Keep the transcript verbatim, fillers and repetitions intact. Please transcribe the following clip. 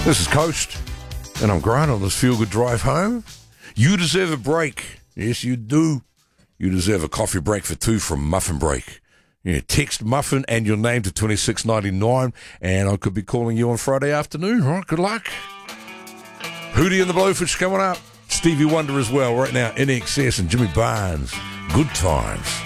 This is Coast, and I'm Grant on this feel-good drive home. You deserve a break. Yes, you do. You deserve a coffee break for two from Muffin Break. Yeah, text Muffin and your name to twenty-six ninety-nine, and I could be calling you on Friday afternoon. All right, good luck. Hootie and the Blowfish coming up. Stevie Wonder as well right now. In Excess and Jimmy Barnes. Good times.